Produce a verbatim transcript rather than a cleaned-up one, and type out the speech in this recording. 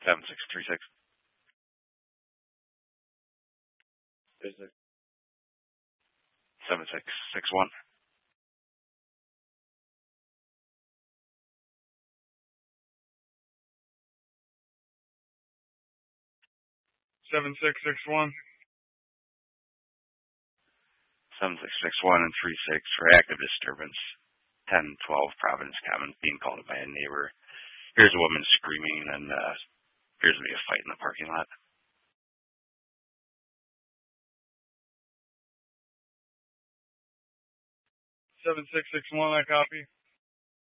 seven six three six. seven six six one. seven six six one. seven six six one and three six for active disturbance. ten twelve Providence Common, being called by a neighbor. Here's a woman screaming, and uh, appears to be a fight in the parking lot. seven six six one, I copy.